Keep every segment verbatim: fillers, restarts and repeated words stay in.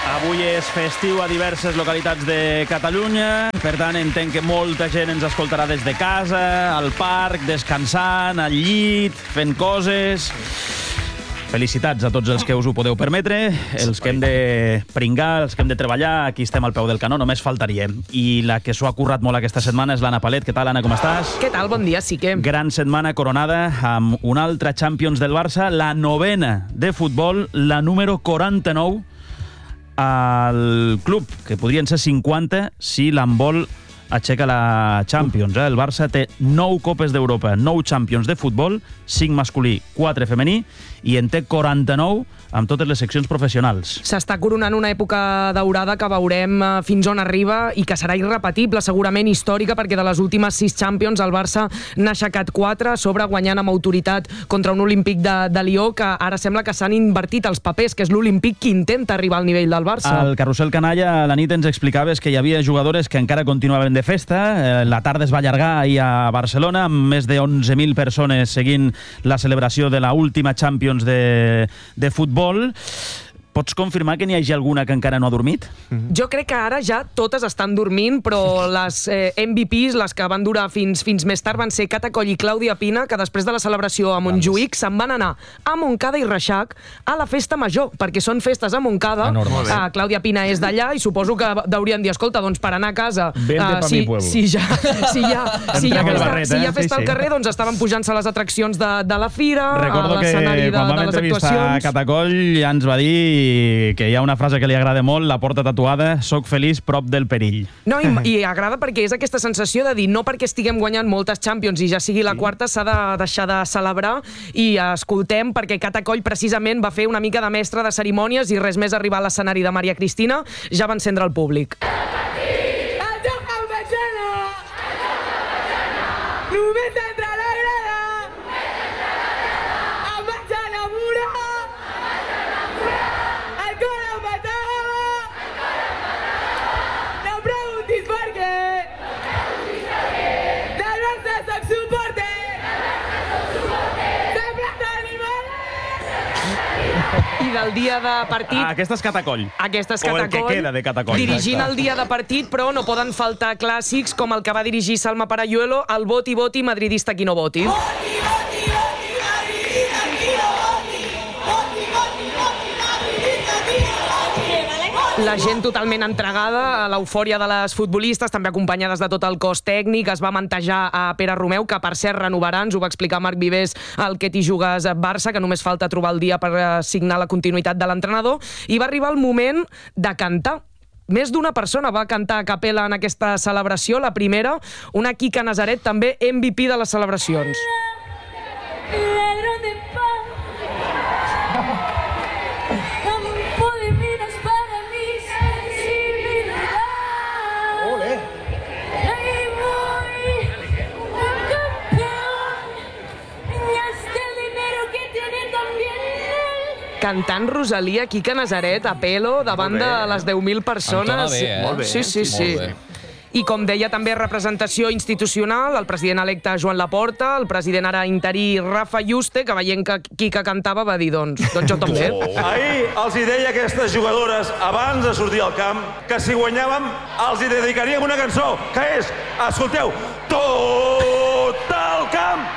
Avui és festiu a diverses localitats de Catalunya, per tant entenc que molta gent ens escoltarà des de casa, al parc, descansant, al llit, fent coses. Felicitats a tots els que us ho podeu permetre, els que hem de pringar, els que hem de treballar, aquí estem al peu del canó, només faltaria. I la que s'ho ha currat molt aquesta setmana és l'Anna Palet. Què tal, Anna, com estàs? Què tal? Bon dia, sí que... Gran setmana coronada amb una altra Champions del Barça, la novena de futbol, la número quaranta-nou al club, que podrien ser cinquanta si l'handbol aixeca la Champions. Eh? El Barça té nou Copes d'Europa, nou Champions de futbol, cinc masculí, quatre femení, i en té quaranta-nou amb totes les seccions professionals. S'està coronant una època daurada que veurem fins on arriba i que serà irrepetible, segurament històrica, perquè de les últimes sis Champions el Barça n'ha aixecat quatre, a sobre guanyant amb autoritat contra un Olímpic de, de Lió, que ara sembla que s'han invertit els papers, que és l'Olímpic qui intenta arribar al nivell del Barça. Al Carrusel Canalla a la nit ens explicaves que hi havia jugadores que encara continuaven de festa. La tarda es va allargar ahir a Barcelona amb més de onze mil persones seguint la celebració de la última Champions de, de futbol. Pots confirmar que n'hi hagi alguna que encara no ha dormit? Jo crec que ara ja totes estan dormint, però les eh, M V Ps, les que van durar fins, fins més tard, van ser Cata Coll i Clàudia Pina, que després de la celebració a Montjuïc se'n van anar a Montcada i Reixac a la festa major, perquè són festes a Montcada. Uh, Clàudia Pina és d'allà i suposo que deurien dir, escolta, doncs per anar a casa... Uh, si, si ja, si ja, si hi ha festa, barret, eh? si hi ha festa sí, al carrer, doncs estaven pujant-se a les atraccions de, de la fira, recordo a l'escenari de, de les actuacions. Recordo que quan vam entrevistar Cata Coll ja ens va dir que hi ha una frase que li agrada molt, la porta tatuada: soc feliç prop del perill. No, i, i agrada perquè és aquesta sensació de dir, no perquè estiguem guanyant moltes Champions i ja sigui la sí. quarta, s'ha de deixar de celebrar, i escoltem, perquè Cata Coll precisament va fer una mica de mestre de cerimònies i res més arribar a l'escenari de Maria Cristina, ja va encendre el públic. I del dia de partit... Ah, aquesta és Cata Coll. Aquesta és Cata Coll. O el que queda de Cata Coll. Dirigint el dia de partit, però no poden faltar clàssics com el que va dirigir Salma Parayuelo, el voti, voti, madridista qui no voti. Voti, voti, voti, madridista qui no voti. Voti, voti, voti, madridista qui no voti. La gent totalment entregada a l'eufòria de les futbolistes, també acompanyades de tot el cos tècnic. Es va mantejar a Pere Romeu, que per cert renovarà, ens ho va explicar Marc Vivers, el que t'hi jugues a Barça, que només falta trobar el dia per signar la continuïtat de l'entrenador, i va arribar el moment de cantar. Més d'una persona va cantar a capella en aquesta celebració, la primera, una Quica Nazaret, també M V P de les celebracions. Cantant Rosalia, Quica Nazaret, a pelo, davant de les deu mil persones. Bé, eh? Molt bé. Sí, sí, sí. I com deia, també representació institucional, el president electe Joan Laporta, el president ara interí Rafa Yuste, que veient que Quica cantava va dir, doncs, doncs jo també. Oh. Ahir els hi deia a aquestes jugadores, abans de sortir al camp, que si guanyàvem els hi dedicaríem una cançó, que és, escolteu, tot el camp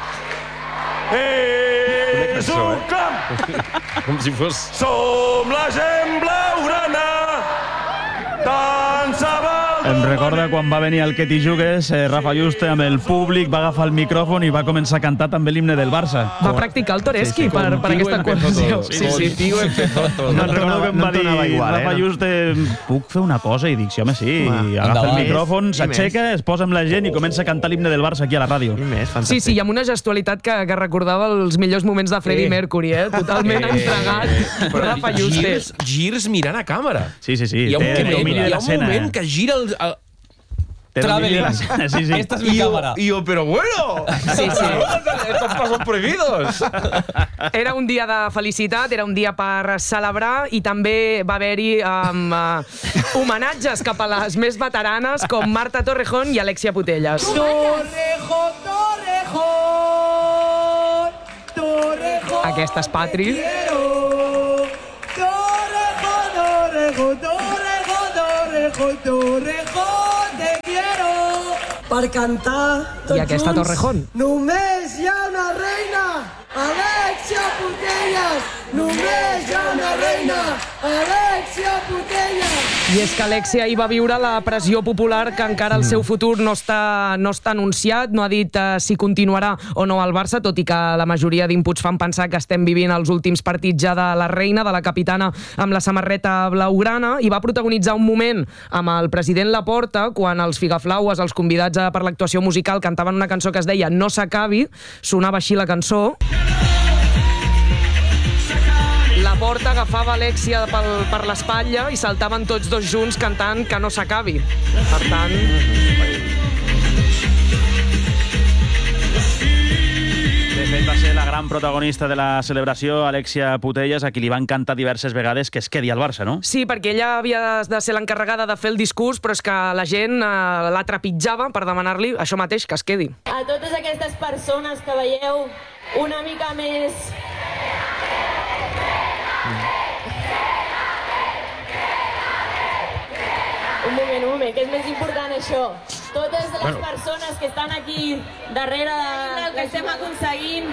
és un camp. Com si fos... Som la gent blaugrana, tant se val... Em recorda quan va venir el Que t'hi jugues, eh, Rafa Yuste amb el públic, va agafar el micròfon i va començar a cantar també l'himne del Barça. Va practicar el Toreski sí, sí, per, per aquesta actuació. Sí, sí. Contigo empezó todo. No, recordo que em va dir, igual, Rafa eh? Yuste, puc fer una cosa? I dic, sí, home, sí. I agafa el micròfon, s'aixeca, es posa amb la gent i comença a cantar l'himne del Barça aquí a la ràdio. Sí, sí, i amb una gestualitat que, que recordava els millors moments de Freddie Mercury, eh? Totalment entregat. Rafa Yuste. Girs, girs mirant a càmera. Sí, sí, sí. Hi ha un, Té el domini de hi ha un l'escena. moment que gira el... el... Traveling. Sí, sí. Esta es mi cámara. Y yo, pero bueno. Sí, sí. Estos pasos prohibidos. Era un dia de felicitat, era un dia per celebrar, i també va haver-hi um, uh, homenatges cap a les més veteranes com Marta Torrejón i Alexia Putellas. Torrejón, Torrejón, Torrejón. Aquesta és Patri. Torrejón, Torrejón, Torrejón, Torrejón, te quiero. Per cantar tots I aquesta junts, Torrejón. Només hi ha una reina, Alexia Putellas. Només hi ha una reina, Alexia Putellas. I és que Alexia ahir va viure la pressió popular que encara el seu futur no està, no està anunciat, no ha dit uh, si continuarà o no al Barça, tot i que la majoria d'inputs fan pensar que estem vivint els últims partits ja de la reina, de la capitana amb la samarreta blaugrana, i va protagonitzar un moment amb el president Laporta quan els Figaflaues, els convidats per l'actuació musical, cantaven una cançó que es deia No s'acabi, sonava així la cançó. Laporta agafava Alexia pel, per l'espatlla i saltaven tots dos junts cantant Que no s'acabi. Per tant... De fet, va ser la gran protagonista de la celebració, Alexia Putellas, a qui li van cantar diverses vegades que es quedi al Barça, no? Sí, perquè ella havia de ser l'encarregada de fer el discurs, però és que la gent eh, la trepitjava per demanar-li això mateix, que es quedi. A totes aquestes persones que veieu una mica més... Un moment, un moment, que és més important això. Totes les bueno. persones que estan aquí darrere del que estem aconseguint...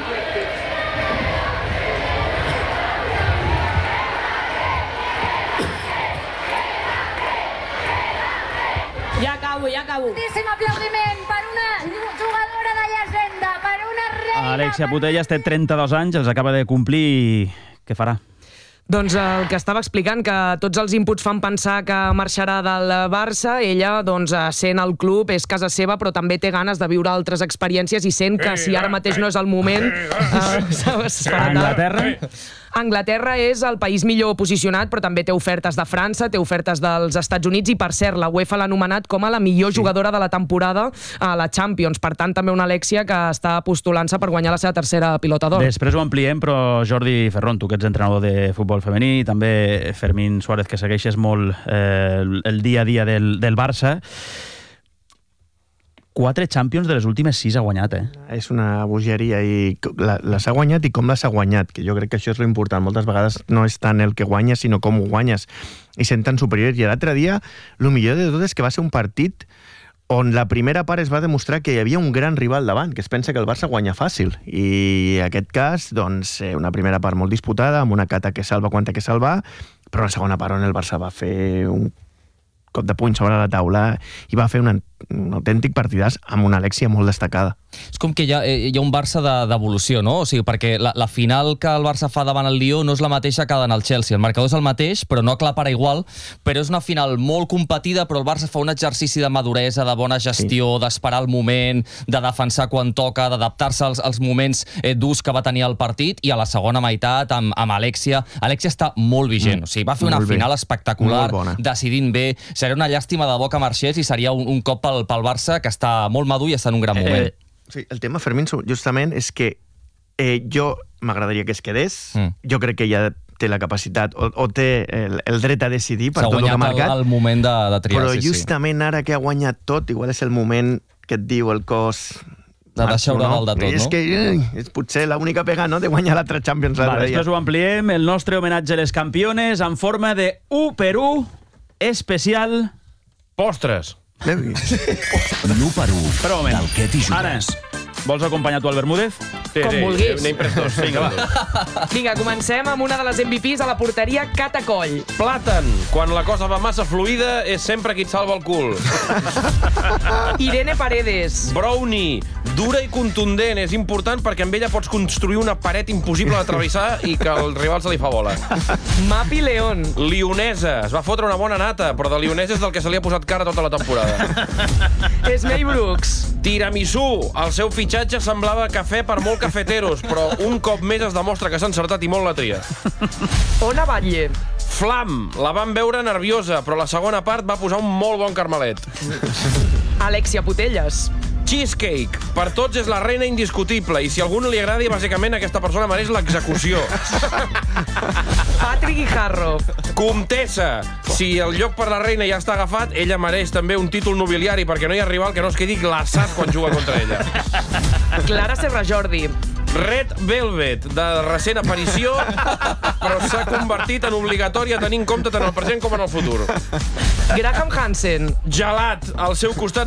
Ja acabo, ja acabo. Moltíssim aplaudiment per una jugadora de llegenda, per una reina... Alexia Putellas té trenta-dos anys, els acaba de complir i què farà? Doncs el que estava explicant, que tots els inputs fan pensar que marxarà del Barça. Ella, doncs, sent el club, és casa seva, però també té ganes de viure altres experiències i sent que si ara mateix no és el moment... Eh, Anglaterra? Anglaterra és el país millor posicionat, però també té ofertes de França, té ofertes dels Estats Units i, per cert, la UEFA l'ha anomenat com a la millor sí. jugadora de la temporada a la Champions. Per tant, també una Alexia que està postulant-se per guanyar la seva tercera pilota d'or. Després ho ampliem, però Jordi Ferrón, tu que ets entrenador de futbol femení, i també Fermín Suárez, que segueixes molt eh, el dia a dia del, del Barça. Quatre Champions de les últimes sis ha guanyat, eh? És una bogeria i la, les ha guanyat i com les ha guanyat, que jo crec que això és l'important. Moltes vegades no és tant el que guanyes, sinó com ho guanyes i sent tan superior. I l'altre dia, el millor de tot és que va ser un partit on la primera part es va demostrar que hi havia un gran rival davant, que es pensa que el Barça guanya fàcil. I en aquest cas, doncs, una primera part molt disputada, amb una Cata que salva quan té que salvar, però la segona part on el Barça va fer un cop de puny sobre la taula i va fer un, un autèntic partidàs amb una Alexia molt destacada. És com que hi ha, hi ha un Barça d'evolució, no? O sigui, perquè la, la final que el Barça fa davant el Lió no és la mateixa que davant el Chelsea. El marcador és el mateix, però no aclapara igual, però és una final molt competida, però el Barça fa un exercici de maduresa, de bona gestió, sí. d'esperar el moment, de defensar quan toca, d'adaptar-se als, als moments eh, durs que va tenir el partit, i a la segona meitat, amb, amb Alexia. Alexia està molt vigent, mm. o sigui, va fer una molt final bé. espectacular, decidint bé. Seria una llàstima de bo que marxés i seria un, un cop pel, pel Barça, que està molt madur i està en un gran eh, moment. Sí, el tema, Fermín, justament és que eh, jo m'agradaria que es quedés. Mm. Jo crec que ja té la capacitat o, o té el, el dret a decidir per tot el que ha marcat. El, el moment de, de triar, però sí, justament sí. ara que ha guanyat tot, igual és el moment que et diu el cos... De deixar-ho no? dalt de tot, no? És que eh, és potser l'única pega, no?, de guanyar l'altra Champions. Va, després ho ampliem, el nostre homenatge a les campiones en forma de u per u especial... Postres. L'u per u del que t'hi jugues. Vols acompanyar tu al Bermúdez? Sí, Com sí, vulguis. N'hem pres dos. Vinga, va. Vinga, comencem amb una de les M V Ps a la porteria, Cata Coll. Plàtan. Quan la cosa va massa fluida, és sempre qui et salva el cul. Irene Paredes. Brownie. Dura i contundent. És important perquè amb ella pots construir una paret impossible de travessar i que el rival se li fa bola. Mapi León. Lionesa. Es va fotre una bona nata, però de lionesa és del que se li ha posat cara tota la temporada. Esmei Brooks. Tiramisú. El seu fitxatge semblava cafè per molt cafeteros, però un cop més es demostra que s'ha encertat i molt la tria. Ona Batlle. Flam. La van veure nerviosa, però la segona part va posar un molt bon carmelet. Alexia Putellas. Cheesecake. Per tots és la reina indiscutible, i si a algú no li agradi, bàsicament aquesta persona mereix l'execució. Patrick Guijarro. Comtessa. Si el lloc per la reina ja està agafat, ella mereix també un títol nobiliari, perquè no hi ha rival que no es quedi glaçat quan juga contra ella. Clara Serrajordi. Red Velvet, de recent aparició, però s'ha convertit en obligatòria tenir en compte tant el present com en el futur. Graham Hansen. Gelat, al seu costat